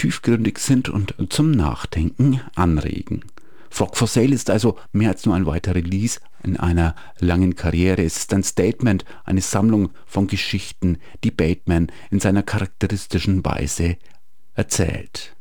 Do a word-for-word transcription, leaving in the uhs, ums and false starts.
tiefgründig sind und zum Nachdenken anregen. Frog for Sale ist also mehr als nur ein weiterer Release in einer langen Karriere. Es ist ein Statement, eine Sammlung von Geschichten, die Bateman in seiner charakteristischen Weise erzählt.